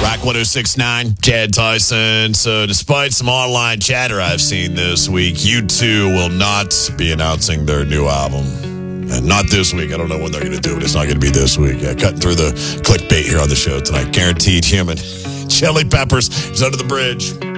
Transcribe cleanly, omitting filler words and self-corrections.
Rock 106.9, Chad Tyson. So despite some online chatter I've seen this week, U2 will not be announcing their new album. And not this week. I don't know when they're going to do it. It's not going to be this week. Cutting through the clickbait here on the show tonight. Guaranteed Human. Chili Peppers is under the bridge.